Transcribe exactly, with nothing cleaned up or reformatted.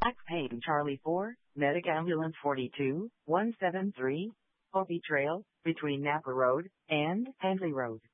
Max Payne Charlie four, Medic Ambulance forty-two, one seven three, Hopi Trail, between Napa Road and Handley Road.